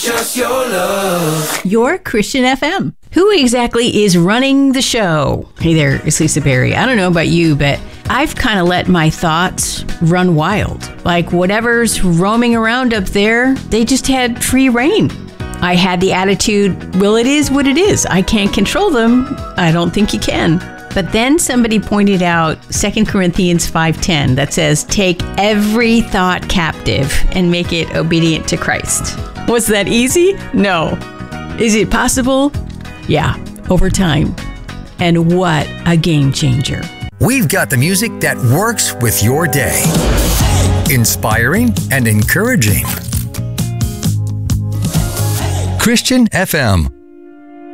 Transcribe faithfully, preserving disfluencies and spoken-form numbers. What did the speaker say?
Just your love. Your Christian F M. Who exactly is running the show? Hey there, it's Lisa Berry. I don't know about you, but I've kind of let my thoughts run wild. Like whatever's roaming around up there, they just had free reign. I had the attitude, well, it is what it is. I can't control them. I don't think you can. But then somebody pointed out Second Corinthians five ten that says, take every thought captive and make it obedient to Christ. Was that easy? No. Is it possible? Yeah, over time. And what a game changer. We've got the music that works with your day. Inspiring and encouraging. Christian F M.